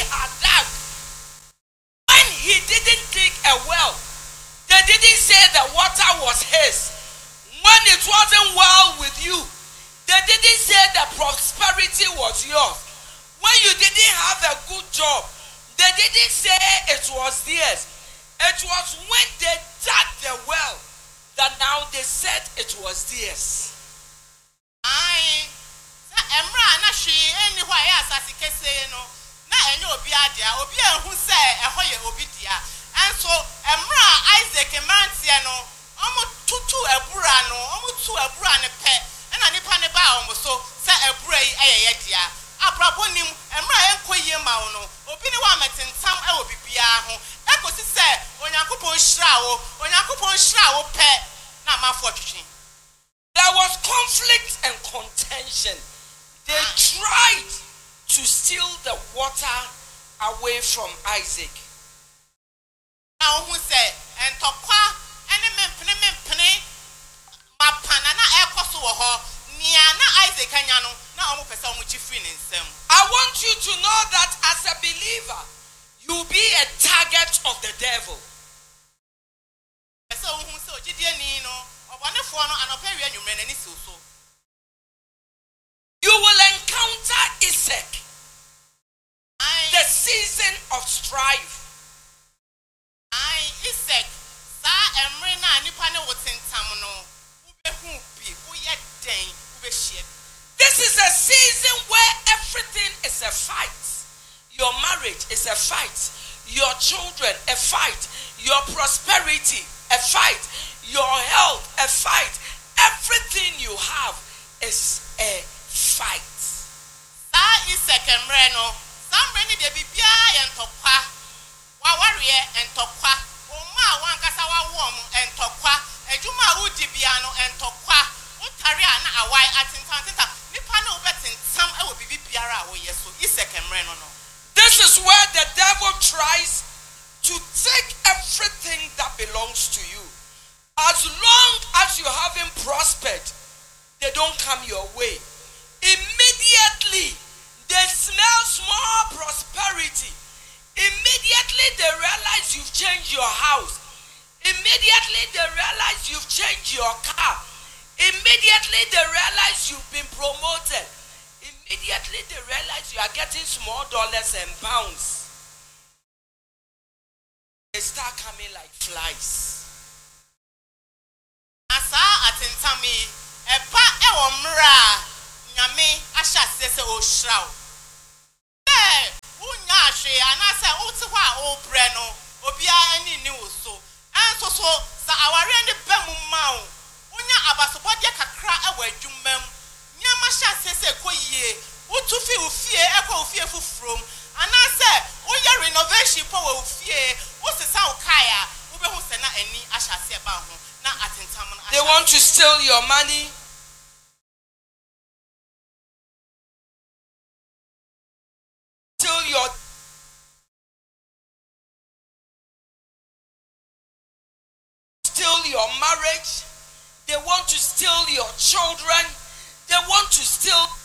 had dug, when he didn't dig a well, they didn't say the water was his. When it wasn't well with you, they didn't say the prosperity was yours. When you didn't have a good job, they didn't say it was theirs. It was when they dug the well that now they said it was theirs. And so Isaac and Mantiano, almost two a burano, almost two a brand pet, and a nipaneba almost so set a bray a yetia. Abrabonim and Ryan Koyamano, Opiniwamet and some Elbiaho. Echo said, on Yakupo Shrow, on Yakupo Shrow pet, not my fortune. There was conflict and contention. They tried to steal the water away from Isaac. Now who said, and Tokwa, and penny, my panana aircoso or Niana Isaac Canyano, now almost a song which you free in some. I want you to know that as a believer, you'll be a target of the devil. So who so Gideonino, or one of one and a very new man and so. You will encounter Isaac, the season of strife. Isaac, Sa and Rena, Nipano was in Tamono, who be, who yet dang, who ship. This is a season where everything is a fight. Your marriage is a fight. Your children, a fight. Your prosperity, a fight. Your health, a fight. Everything you have is a fight. Sa Isaac and Reno, some many de Bibia and Topa. Warrior and Tokwa, Oma one Casawa warm and Tokwa, and Juma Udibiano and Tokwa, Utariana, a white at Intanta, Nipano betting some will be Biara, yes, so Isaac and Reno. This is where the devil tries to take everything that belongs to you. As long as you haven't prospered, they don't come your way. Immediately, they smell small prosperity. Immediately they realize you've changed your house. Immediately they realize you've changed your car. Immediately they realize you've been promoted. Immediately they realize you are getting small dollars and pounds. They start coming like flies. Asa atintami eba ewomra nyame asha sese o shraw. Unyashe anasa utwa obreno obia ani ni so anso so sa aware ne bemu mawo unya abasobode kakra ewa adwumam nyama sha sese koyie utufi ufie ekwa ufie fufrom anasa uya renovation po wa ufie usesa ukaya ubehu se na ani ashase eba ho na atentam na. They want to steal your money. Steal your marriage. They want to steal your children. They want to steal